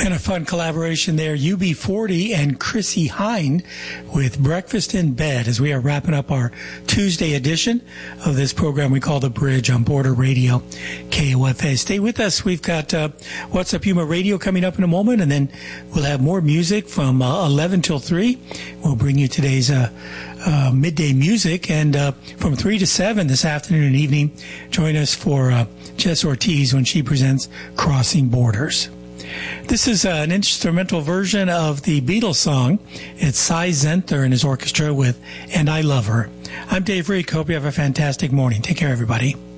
And a fun collaboration there, UB40 and Chrissy Hine with Breakfast in Bed, as we are wrapping up our Tuesday edition of this program we call The Bridge on Border Radio, KOFA. Stay with us. We've got What's Up Yuma Radio coming up in a moment, and then we'll have more music from 11 till 3. We'll bring you today's midday music, and from 3 to 7 this afternoon and evening, join us for Jess Ortiz when she presents Crossing Borders. This is an instrumental version of the Beatles song. It's Cy Zenther and his orchestra with And I Love Her. I'm Dave Reek. Hope you have a fantastic morning. Take care, everybody.